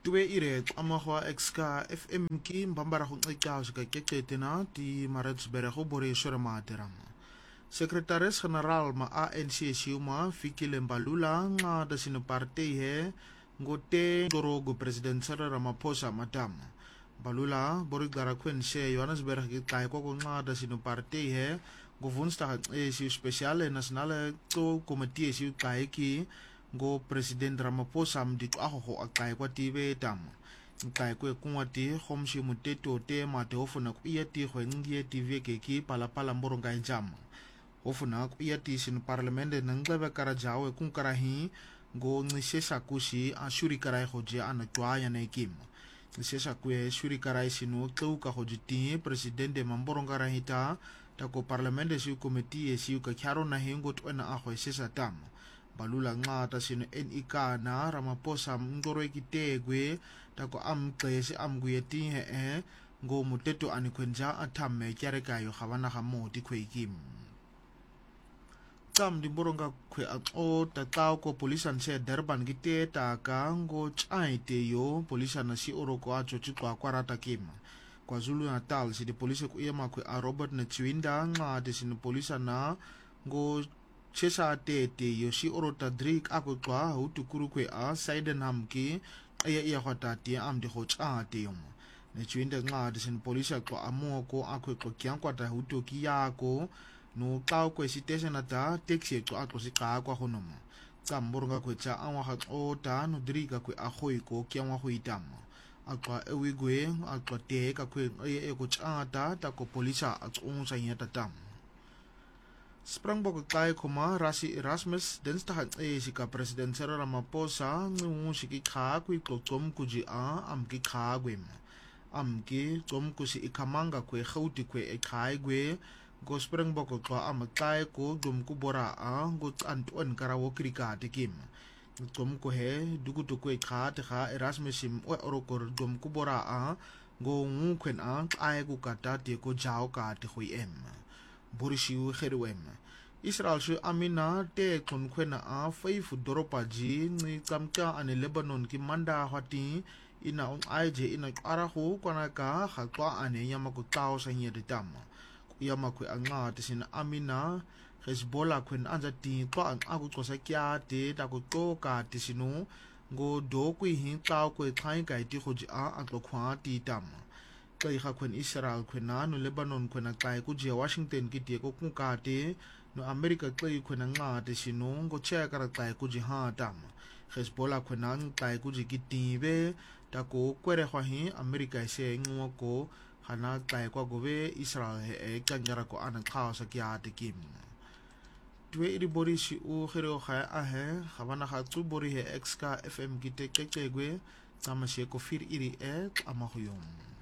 Tuwe ire amahwa exka FM ki mbambara go nqeqazo ka keketena di Maritzburg go bore shore materama. Secretaris General ma ANC siuma Fikile Mbalula nga da sino party he ngote ndorogo President Cyril Ramaphosa madama. Mbalula bori gara kwense Johannesburg ki kai ko nga da sino party he go Woensdag si speciale nasionale to komite si kai ki go President Ramaphosa mdiko aho akai kwa tibe tama kai kwe kunwati khomshi muteto te mate hofuna ku iyati khwengiye tv keki pala mboronga njama hofuna ku iyati sin parliament nangebe karajawe kunkarahi go ngisesa kushi ashuri karai khoje anatwaya na ikim ngisesa kwe shuri karai sinu tluka khojiti president mamboronga rahita tako parliament si committee si ka kyaro na hingo twena aho sesa tama Balula ngata sino NIK na Ramaphosa mngoro ekitegwe tako amqesi amkuyeti ngo muteto anikwenja athamme kyarekayo khabana khamoti khwekim Tam di boronga khwe o tataw ko polisan se Durban kiteta ka ngo chaite yo polisan si oroko acho chikwa kwarata kim KwaZulu Natal si di polisi ku yema khwe a Robert Ntswinda ngade sino polisan na ngo Chesa tete yoshi orota drik akutwa hutukuru kwe a saiden hamki iya khwatati amdi khochate yom ne chwinde nga disin polisi kwa amoko akwe ko kyankwata hutoki yako no tlaw kwe station ata taxi ko aklo sika kwa honoma tsamburga kwe cha anwa khatota no drika kwe akhoi ko kyanwa khoitama akwa ewigwe akwa te ka kwe e ko chata ta ko polisa atsunsa nyata tam Springbok kai kuma Rasi Erasmus dinsdag sika President Cyril Ramaphosa ngu siki kha kui tlotom kuji a amki kha gwem amki tom kusi ikamanga kwe khauti kwe ekhai gwe go Springbok kwa amakai ko dum ku bora a go anton karawo krika tikim tom ko he dugu to kwe kha te kha Erasmus sim o orokor dum ku bora a go ngu kwen a ai ku kata te ko jao ka te khoi em Borishiu Kherwem Israel shu amina te konkwena a faifu doropa ji ni kamka ane Lebanon ki manda hwati ina aije ina arahu kwana ka khatwa ane yamaku tao sa nyeditama yamakwe anga tisina amina Hezbollah kwen anjati kwa aku kosa kya te ta ko toka tisinu go do ku hin tao ko thai kai ti khoji a aklokhwa ti tama kai kha kwen Israel kwena no Lebanon kwena kai ku je Washington ki te ko kunka te no America kai kwena nga te sino ngo che kara kai ku ji ha tam Hezbollah kwena kai ku ji ki tibe ta ko kwere khwa hi America se ngo ko hana kai kwa gobe Israel e kanjara ko ana kha sa kya te kim twe ri bori shi u khiro kha a he khabana kha tu bori he xk fm ki te kekegwe tama she ko fir iri e amahuyom